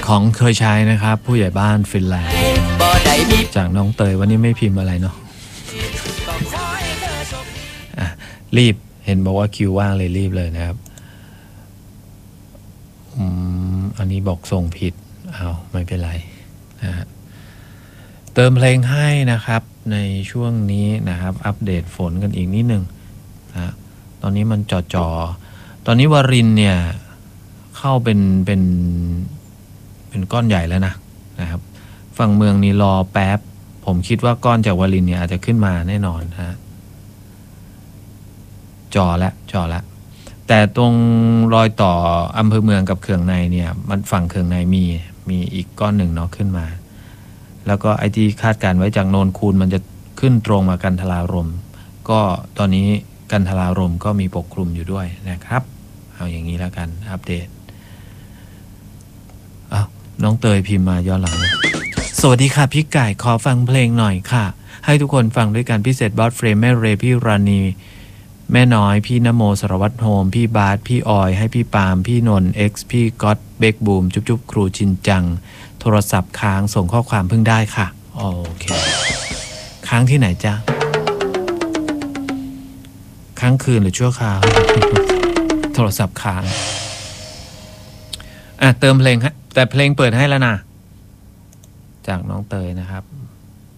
ของเคยใช้นะครับผู้ใหญ่บ้านฟินแลนด์จากน้องเตยวันนี้ไม่พิมพ์อะไรเนาะรีบเห็นบอกว่าคิวว่างเลยรีบเลยนะครับอันนี้บอกส่งผิดไม่เป็นไรนะฮะเติมเพลงให้นะครับในช่วงนี้นะครับอัปเดตฝนกันอีกนิดนึงนะตอนนี้มันจ่อตอนนี้วารินเนี่ยเข้าเป็นก้อนใหญ่แล้วนะครับฝั่งเมืองนี่รอแป๊บผมคิดว่าก้อนจากวารินเนี่ยอาจจะขึ้นมาแน่นอนฮะจ่อแล้วแต่ตรงรอยต่ออำเภอเมืองกับเขื่องในเนี่ยมันฝั่งเขื่องในมีอีกก้อนหนึ่งเนาะขึ้นมาแล้วก็ไอ้ที่คาดการไว้จากโนนคูนมันจะขึ้นตรงมากันทลารมก็ตอนนี้กันทลารมก็มีปกคลุมอยู่ด้วยนะครับเอาอย่างนี้แล้วกันอัปเดตน้องเตยพิมพ์มาย้อนหลังสวัสดีค่ะพี่ไก่ขอฟังเพลงหน่อยค่ะให้ทุกคนฟังด้วยกันพิเศษบอสเฟรมแม่เรพี่ราณีแม่น้อยพี่นโมสรวัตรโฮมพี่บาสพี่ออยให้พี่ปาล์มพี่นนท์เอ็กซ์พี่ก๊อตเบกบูมจุ๊บครูชินจังโทรศัพท์ค้างส่งข้อความเพิ่งได้ค่ะโอเคค้างที่ไหนจ๊ะค้างคืนหรือชั่วคราว โทรศัพท์ค้างเติมเพลงแต่เพลงเปิดให้แล้วนะจากน้องเตยนะครับ